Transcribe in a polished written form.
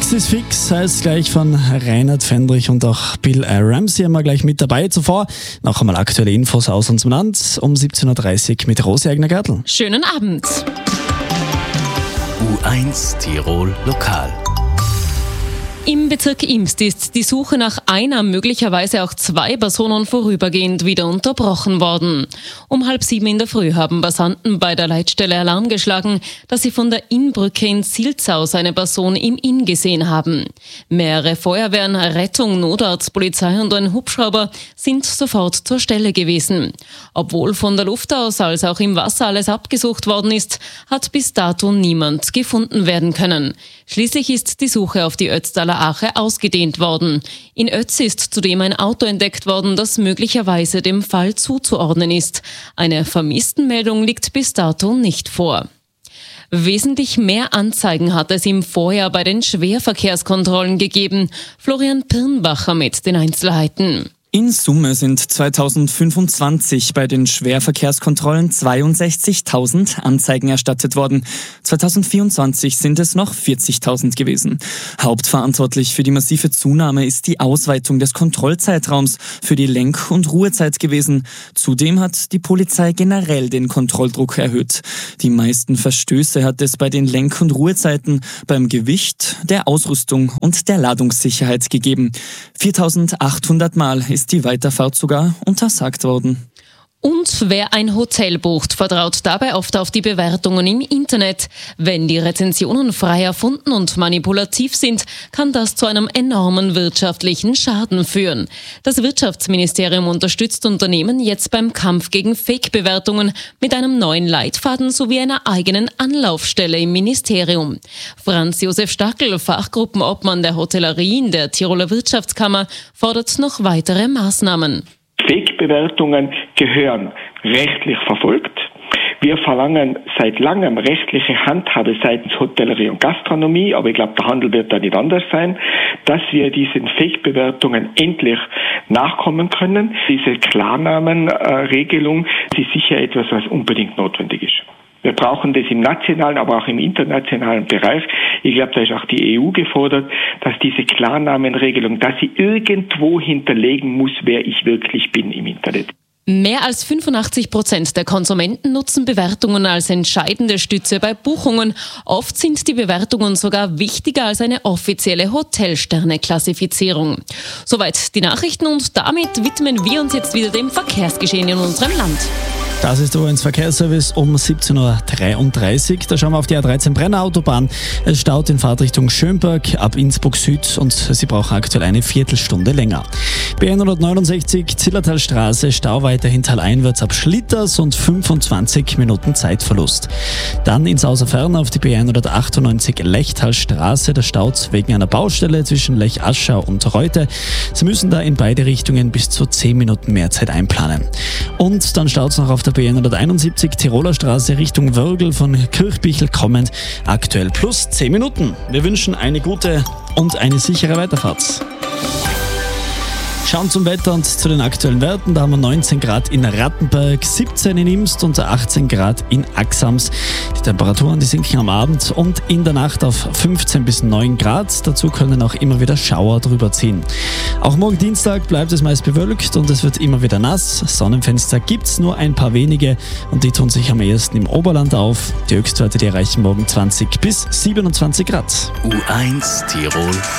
Fix ist fix, heißt gleich von Reinhard Fendrich und auch Bill Ramsey haben wir gleich mit dabei. Zuvor noch einmal aktuelle Infos aus unserem Land um 17.30 Uhr mit Rosi Eigner-Gärtl. Schönen Abend. U1 Tirol Lokal. Im Bezirk Imst ist die Suche nach einer, möglicherweise auch zwei Personen vorübergehend wieder unterbrochen worden. Um 6:30 in der Früh haben Passanten bei der Leitstelle Alarm geschlagen, dass sie von der Innbrücke in Silz aus eine Person im Inn gesehen haben. Mehrere Feuerwehren, Rettung, Notarzt, Polizei und ein Hubschrauber sind sofort zur Stelle gewesen. Obwohl von der Luft aus als auch im Wasser alles abgesucht worden ist, hat bis dato niemand gefunden werden können. Schließlich ist die Suche auf die Ötztaler Ache ausgedehnt worden. In Ötz ist zudem ein Auto entdeckt worden, das möglicherweise dem Fall zuzuordnen ist. Eine Vermisstenmeldung liegt bis dato nicht vor. Wesentlich mehr Anzeigen hat es im Vorjahr bei den Schwerverkehrskontrollen gegeben. Florian Pirnbacher mit den Einzelheiten. In Summe sind 2025 bei den Schwerverkehrskontrollen 62.000 Anzeigen erstattet worden. 2024 sind es noch 40.000 gewesen. Hauptverantwortlich für die massive Zunahme ist die Ausweitung des Kontrollzeitraums für die Lenk- und Ruhezeit gewesen. Zudem hat die Polizei generell den Kontrolldruck erhöht. Die meisten Verstöße hat es bei den Lenk- und Ruhezeiten, beim Gewicht, der Ausrüstung und der Ladungssicherheit gegeben. 4.800 Mal ist die Weiterfahrt sogar untersagt worden. Und wer ein Hotel bucht, vertraut dabei oft auf die Bewertungen im Internet. Wenn die Rezensionen frei erfunden und manipulativ sind, kann das zu einem enormen wirtschaftlichen Schaden führen. Das Wirtschaftsministerium unterstützt Unternehmen jetzt beim Kampf gegen Fake-Bewertungen mit einem neuen Leitfaden sowie einer eigenen Anlaufstelle im Ministerium. Franz Josef Stackel, Fachgruppenobmann der Hotellerie in der Tiroler Wirtschaftskammer, fordert noch weitere Maßnahmen. Fake-Bewertungen gehören rechtlich verfolgt. Wir verlangen seit langem rechtliche Handhabe seitens Hotellerie und Gastronomie, aber ich glaube, der Handel wird da nicht anders sein, dass wir diesen Fake-Bewertungen endlich nachkommen können. Diese Klarnamenregelung ist sicher etwas, was unbedingt notwendig ist. Wir brauchen das im nationalen, aber auch im internationalen Bereich. Ich glaube, da ist auch die EU gefordert, dass diese Klarnamenregelung, dass sie irgendwo hinterlegen muss, wer ich wirklich bin im Internet. Mehr als 85% der Konsumenten nutzen Bewertungen als entscheidende Stütze bei Buchungen. Oft sind die Bewertungen sogar wichtiger als eine offizielle Hotelsterne-Klassifizierung. Soweit die Nachrichten und damit widmen wir uns jetzt wieder dem Verkehrsgeschehen in unserem Land. Das ist übrigens Verkehrsservice um 17.33 Uhr. Da schauen wir auf die A13 Brenner Autobahn. Es staut in Fahrtrichtung Schönberg ab Innsbruck Süd und Sie brauchen aktuell eine Viertelstunde länger. B169 Zillertalstraße, Stau weiterhin taleinwärts ab Schlitters und 25 Minuten Zeitverlust. Dann ins Außerfern auf die B198 Lechtalstraße. Der staut wegen einer Baustelle zwischen Lech-Aschau und Reute. Sie müssen da in beide Richtungen bis zu 10 Minuten mehr Zeit einplanen. Und dann staut es noch auf der B171 Tiroler Straße Richtung Wörgl von Kirchbichel kommend. Aktuell plus 10 Minuten. Wir wünschen eine gute und eine sichere Weiterfahrt. Schauen zum Wetter und zu den aktuellen Werten. Da haben wir 19 Grad in Rattenberg, 17 in Imst und 18 Grad in Axams. Die Temperaturen, die sinken am Abend und in der Nacht auf 15 bis 9 Grad. Dazu können auch immer wieder Schauer drüber ziehen. Auch morgen Dienstag bleibt es meist bewölkt und es wird immer wieder nass. Sonnenfenster gibt's nur ein paar wenige und die tun sich am ehesten im Oberland auf. Die Höchstwerte, die erreichen morgen 20 bis 27 Grad. U1 Tirol